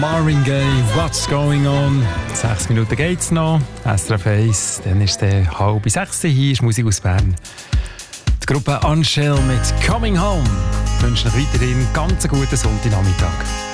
Marvin Gaye, What's Going On? 6 Minuten geht's noch. SRF 1, dann ist es 5:30. Hier ist Musik aus Bern. Die Gruppe Unshell mit Coming Home. Ich wünsche euch weiterhin einen ganz guten Sonntagnachmittag.